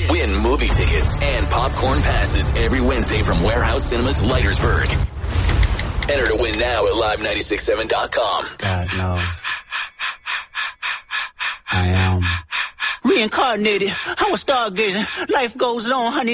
Win movie tickets and popcorn passes every Wednesday from Warehouse Cinemas, Leitersburg. Enter to win now at live967.com. God knows. I am reincarnated. I was stargazing. Life goes on, honey.